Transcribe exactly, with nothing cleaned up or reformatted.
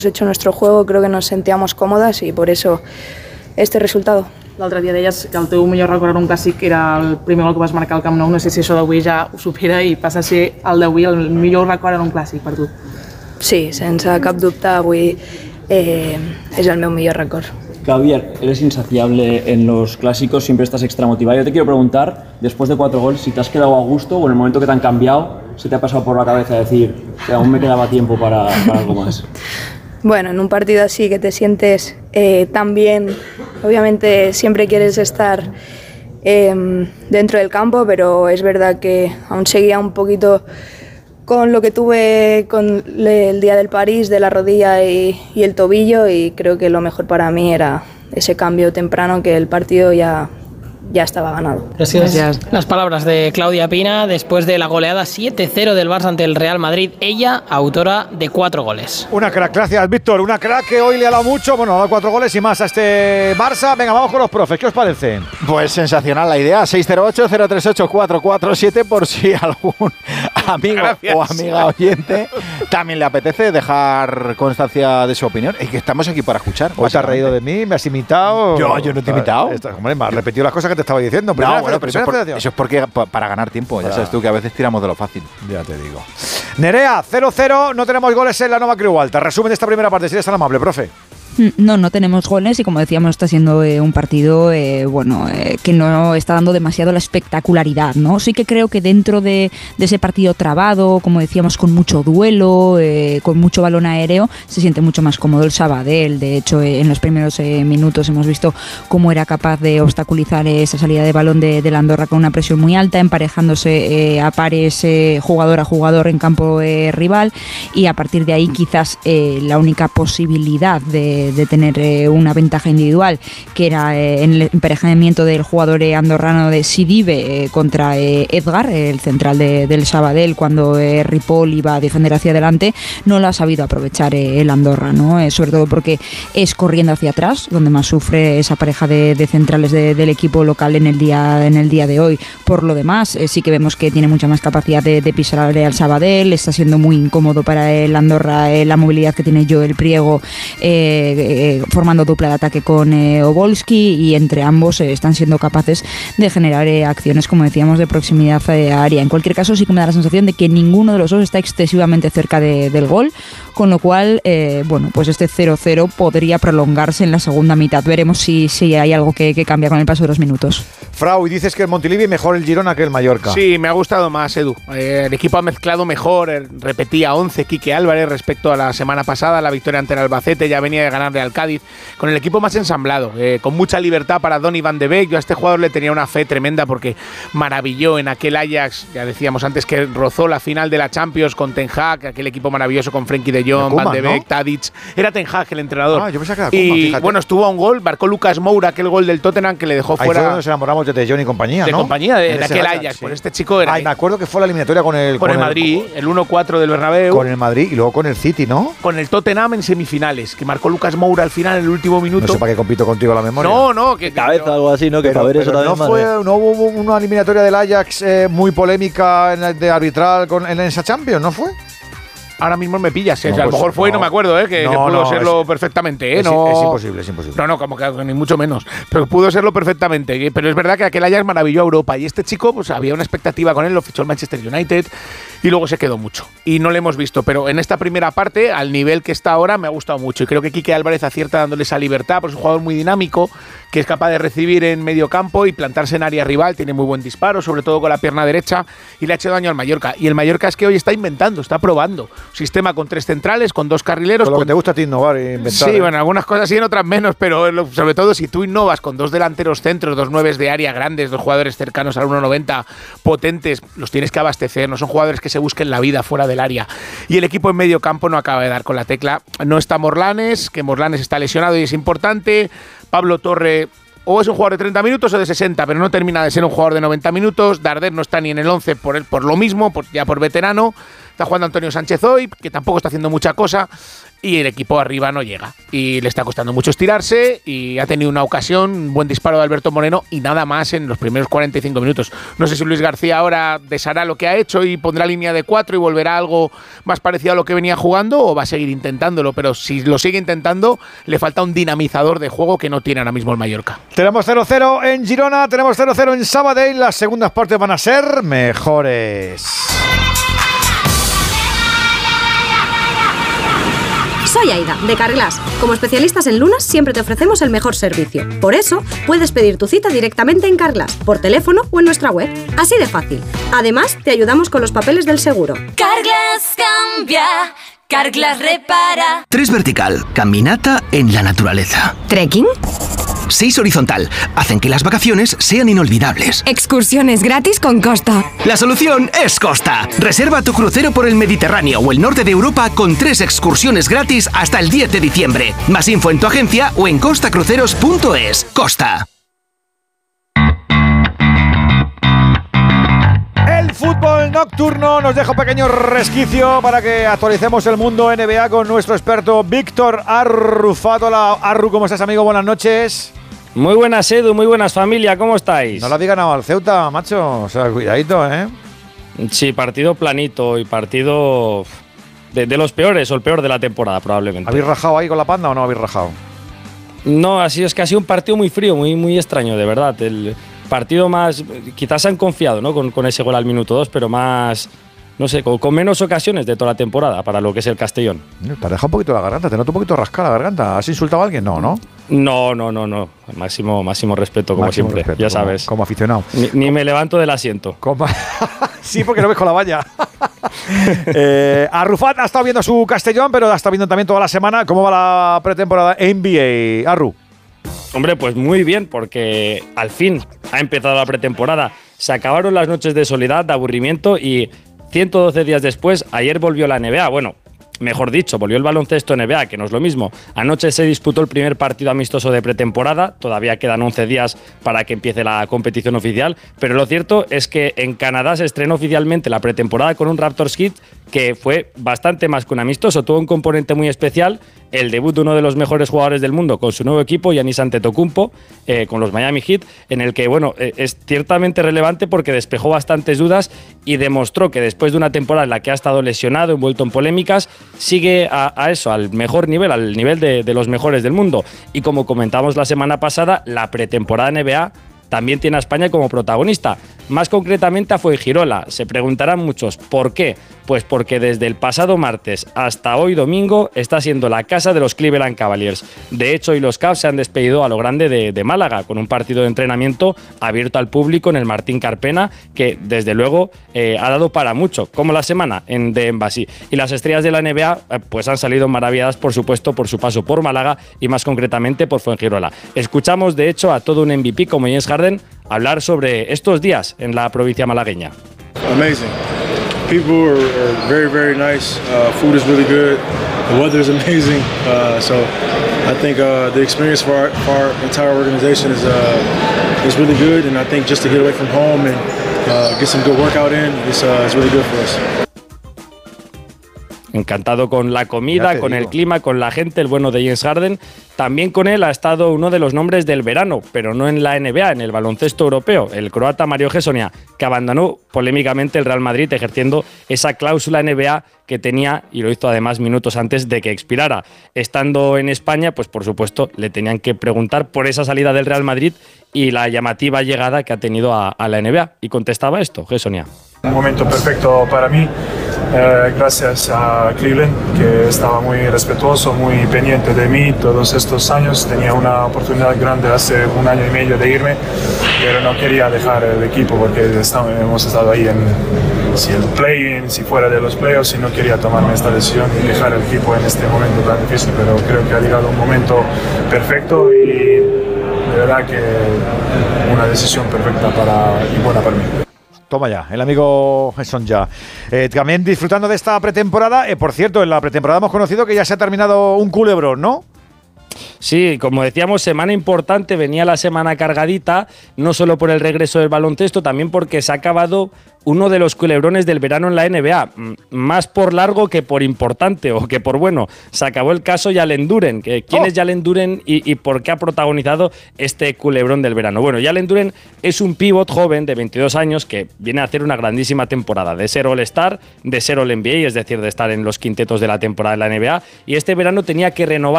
Hemos hecho nuestro juego, creo que nos sentíamos còmodes i por eso este resultado. L'altre dia deies que el teu millor record en un clàssic era el primer gol que vas marcar al Camp Nou. No sé si això d'avui ja ho supera i passa a ser el d'avui el millor record en un clàssic per tu. Sí, sense cap dubte avui eh, és el meu millor record. Claudia, eres insaciable en los clásicos, siempre estás extramotivada. Yo te quiero preguntar, después de cuatro goles, si te has quedado a gusto o en el momento que te han cambiado, se te ha pasado por la cabeza decir que aún me quedaba tiempo para, para algo más. Bueno, en un partido así que te sientes eh, tan bien, obviamente siempre quieres estar eh, dentro del campo, pero es verdad que aún seguía un poquito con lo que tuve con el día del París, de la rodilla y, y el tobillo, y creo que lo mejor para mí era ese cambio temprano, que el partido ya, ya estaba ganado. Gracias. Gracias. Las palabras de Claudia Pina después de la goleada siete cero del Barça ante el Real Madrid. Ella, autora de cuatro goles. Una crack, gracias Víctor. Una crack que hoy le ha dado mucho. Bueno, ha dado cuatro goles y más a este Barça. Venga, vamos con los profes. ¿Qué os parece? Pues sensacional la idea. seis cero ocho, cero tres ocho, cuatro cuatro siete por si algún amigo gracias. o amiga oyente también le apetece dejar constancia de su opinión. Y que estamos aquí para escuchar. ¿O te has reído de mí? ¿Me has imitado? Yo, yo no te he imitado. Esto, hombre, me has repetido las cosas que te estaba diciendo. No, bueno, pero eso es, por, eso es porque para ganar tiempo. Ya, ya sabes tú que a veces tiramos de lo fácil. Ya te digo. Nerea, cero cero, no tenemos goles en la Nova Creu Alta. Resumen de esta primera parte, si eres tan amable, profe. No, no tenemos goles y como decíamos está siendo eh, un partido eh, bueno eh, que no está dando demasiado la espectacularidad, ¿no? Sí que creo que dentro de, de ese partido trabado, como decíamos, con mucho duelo, eh, con mucho balón aéreo, se siente mucho más cómodo el Sabadell. De hecho, eh, en los primeros eh, minutos hemos visto cómo era capaz de obstaculizar esa salida de balón de, de la Andorra con una presión muy alta, emparejándose eh, a pares eh, jugador a jugador en campo eh, rival, y a partir de ahí quizás eh, la única posibilidad de de tener eh, una ventaja individual, que era eh, en el emparejamiento del jugador eh, andorrano de Sidibe eh, contra eh, Edgar, el central de, del Sabadell, cuando eh, Ripoll iba a defender hacia adelante, no lo ha sabido aprovechar eh, el Andorra, ¿no? Eh, sobre todo porque es corriendo hacia atrás donde más sufre esa pareja de, de centrales de, del equipo local en el día en el día de hoy. Por lo demás, eh, sí que vemos que tiene mucha más capacidad de, de pisar al Real Sabadell, está siendo muy incómodo para el Andorra eh, la movilidad que tiene Joel Priego, eh, Eh, formando dupla de ataque con eh, Obolski, y entre ambos eh, están siendo capaces de generar eh, acciones, como decíamos, de proximidad eh, a área. En cualquier caso, sí que me da la sensación de que ninguno de los dos está excesivamente cerca de, del gol, con lo cual, eh, bueno, pues este cero cero podría prolongarse en la segunda mitad. Veremos si, si hay algo que, que cambia con el paso de los minutos. Frau, y dices que el Montilivi mejor el Girona que el Mallorca. Sí, me ha gustado más, Edu. Eh, el equipo ha mezclado mejor, eh, repetía once Quique Álvarez respecto a la semana pasada, la victoria ante el Albacete, ya venía de ganarle al Cádiz, con el equipo más ensamblado, eh, con mucha libertad para Donny van de Beek. Yo a este jugador le tenía una fe tremenda porque maravilló en aquel Ajax, ya decíamos antes que rozó la final de la Champions con Ten Hag, aquel equipo maravilloso con Frenkie de Jong, Van de Beek, ¿no? Tadic. Era Ten Hag el entrenador. Ah, yo pensaba que era Koeman, y fíjate. Bueno, estuvo a un gol, marcó Lucas Moura, aquel gol del Tottenham que le dejó Ahí fuera. fue donde nos enamoramos de De Jong y compañía, de ¿no? compañía, de, En de ese aquel Ajax, Ajax. sí. Pues este chico era. Ay, me acuerdo que fue la eliminatoria con el. Con, con el Madrid, el, el uno cuatro del Bernabéu. Con el Madrid y luego con el City, ¿no? Con el Tottenham en semifinales, que marcó Lucas Moura al final en el último minuto. No sé para qué compito contigo la memoria. No, no, que cabeza, algo así, ¿no? Que pero, para ver eso pero también. No, fue, no hubo una eliminatoria del Ajax eh, muy polémica en, de arbitral con, en esa Champions, ¿no fue? Ahora mismo me pillas, ¿eh? No, o sea, a lo pues, mejor fue y no. no me acuerdo, ¿eh? Que, No, que pudo no, serlo es, perfectamente, ¿eh? Es, no, es imposible, es imposible. No, no, como que ni mucho menos. Pero pudo serlo perfectamente. Pero es verdad que aquel Ajax maravilló a Europa y este chico, pues había una expectativa con él, lo fichó el Manchester United y luego se quedó mucho. Y no le hemos visto, pero en esta primera parte, al nivel que está ahora, me ha gustado mucho. Y creo que Quique Álvarez acierta dándole esa libertad, porque es un jugador muy dinámico, que es capaz de recibir en medio campo y plantarse en área rival, tiene muy buen disparo, sobre todo con la pierna derecha, y le ha hecho daño al Mallorca. Y el Mallorca es que hoy está inventando, está probando. Sistema con tres centrales, con dos carrileros. Con lo con... que te gusta a ti innovar e inventar. Sí, ¿eh? bueno, algunas cosas sí, en otras menos, pero sobre todo si tú innovas con dos delanteros centros, dos nueves de área grandes, dos jugadores cercanos al uno noventa, potentes, los tienes que abastecer, no son jugadores que se busquen la vida fuera del área. Y el equipo en medio campo no acaba de dar con la tecla. No está Morlanes, que Morlanes está lesionado y es importante. Pablo Torre o es un jugador de treinta minutos o de sesenta, pero no termina de ser un jugador de noventa minutos. Darder no está ni en el once por, el, por lo mismo, por, ya por veterano. Está jugando Antonio Sánchez hoy, que tampoco está haciendo mucha cosa. y el equipo arriba no llega. Y le está costando mucho estirarse y ha tenido una ocasión, un buen disparo de Alberto Moreno y nada más en los primeros cuarenta y cinco minutos. No sé si Luis García ahora deshará lo que ha hecho y pondrá línea de cuatro y volverá a algo más parecido a lo que venía jugando o va a seguir intentándolo, pero si lo sigue intentando le falta un dinamizador de juego que no tiene ahora mismo el Mallorca. Tenemos cero cero en Girona, tenemos cero cero en Sabadell, las segundas partes van a ser mejores. Soy Aida, de Carglass. Como especialistas en lunas, siempre te ofrecemos el mejor servicio. Por eso, puedes pedir tu cita directamente en Carglass, por teléfono o en nuestra web. Así de fácil. Además, te ayudamos con los papeles del seguro. Carglass cambia, Carglass repara. Tres vertical, caminata en la naturaleza. ¿Trekking? Seis horizontal, hacen que las vacaciones sean inolvidables. Excursiones gratis con Costa. La solución es Costa. Reserva tu crucero por el Mediterráneo o el norte de Europa con tres excursiones gratis hasta el diez de diciembre. Más info en tu agencia o en costa cruceros punto es. Costa. El fútbol nocturno nos deja un pequeño resquicio para que actualicemos el mundo N B A con nuestro experto Víctor Arrufato. Hola, Arru, ¿cómo estás, amigo? Buenas noches. Muy buenas, Edu, muy buenas, familia, ¿cómo estáis? No le habéis ganado al Ceuta, macho, o sea, cuidadito, ¿eh? Sí, partido planito y partido de, de los peores o el peor de la temporada, probablemente. ¿Habéis rajado ahí con la panda o no habéis rajado? No, así es que ha sido un partido muy frío, muy, muy extraño, de verdad. El partido más, quizás se han confiado, ¿no? Con, con ese gol al minuto dos, pero más, no sé, con, con menos ocasiones de toda la temporada para lo que es el Castellón. Te has dejado un poquito la garganta, te noto un poquito rascada la garganta. ¿Has insultado a alguien? No, ¿no? No, no, no, no. Máximo, máximo respeto, como máximo siempre, respeto, ya como, sabes. Como aficionado. Ni, ni me levanto del asiento. Como... sí, porque no ves con la valla. eh, Arrufat ha estado viendo su Castellón, pero ha estado viendo también toda la semana. ¿Cómo va la pretemporada N B A, Arru? Hombre, pues muy bien, porque al fin ha empezado la pretemporada. Se acabaron las noches de soledad, de aburrimiento y ciento doce días después, ayer volvió la N B A. Bueno, mejor dicho, volvió el baloncesto N B A, que no es lo mismo. Anoche se disputó el primer partido amistoso de pretemporada, todavía quedan once días para que empiece la competición oficial, pero lo cierto es que en Canadá se estrenó oficialmente la pretemporada con un Raptors Heat que fue bastante más que un amistoso, tuvo un componente muy especial, el debut de uno de los mejores jugadores del mundo con su nuevo equipo, Giannis Antetokounmpo, eh, con los Miami Heat, en el que, bueno, eh, es ciertamente relevante porque despejó bastantes dudas y demostró que después de una temporada en la que ha estado lesionado, envuelto en polémicas, sigue a, a eso, al mejor nivel, al nivel de, de los mejores del mundo. Y como comentamos la semana pasada, la pretemporada N B A también tiene a España como protagonista. Más concretamente a Fuengirola. Se preguntarán muchos, ¿por qué? Pues porque desde el pasado martes hasta hoy domingo está siendo la casa de los Cleveland Cavaliers. De hecho, hoy los Cavs se han despedido a lo grande de, de Málaga, con un partido de entrenamiento abierto al público en el Martín Carpena, que desde luego eh, ha dado para mucho, como la semana en The Embassy. Y las estrellas de la N B A eh, pues han salido maravilladas, por supuesto, por su paso por Málaga y más concretamente por Fuengirola. Escuchamos, de hecho, a todo un M V P como James Harden hablar sobre estos días en la provincia malagueña. Amazing. People are, are very, very nice. Uh, food is really good. The weather is amazing. Uh, so I think uh, the experience for our, for our entire organization is uh, is really good. And I think just to get away from home and uh, get some good workout in is uh, is really good for us. Encantado con la comida, con digo. el clima, con la gente, el bueno de James Harden. También con él ha estado uno de los nombres del verano, pero no en la N B A, en el baloncesto europeo, el croata Mario Hezonja, que abandonó polémicamente el Real Madrid ejerciendo esa cláusula N B A que tenía, y lo hizo además minutos antes de que expirara. Estando en España, pues por supuesto le tenían que preguntar por esa salida del Real Madrid y la llamativa llegada que ha tenido a, a la N B A. Y contestaba esto, Hezonja. Un momento perfecto para mí, eh, gracias a Cleveland, que estaba muy respetuoso, muy pendiente de mí todos estos años. Tenía una oportunidad grande hace un año y medio de irme, pero no quería dejar el equipo porque estamos, hemos estado ahí en si el play-in, si fuera de los playoffs, y no quería tomarme esta decisión y dejar el equipo en este momento tan difícil, pero creo que ha llegado un momento perfecto y de verdad que una decisión perfecta para, y buena para mí. Toma ya, el amigo Hezonja. Eh, también disfrutando de esta pretemporada. Eh, por cierto, en la pretemporada hemos conocido que ya se ha terminado un culebrón, ¿no? Sí, como decíamos, semana importante, venía la semana cargadita, no solo por el regreso del baloncesto, también porque se ha acabado uno de los culebrones del verano en la N B A, más por largo que por importante o que por bueno. Se acabó el caso Jalen Duren. Que, ¿Quién oh. es Jalen Duren y, y por qué ha protagonizado este culebrón del verano? Bueno, Jalen Duren es un pívot joven de veintidós años que viene a hacer una grandísima temporada, de ser All-Star, de ser All-N B A, es decir, de estar en los quintetos de la temporada de la N B A, y este verano tenía que renovar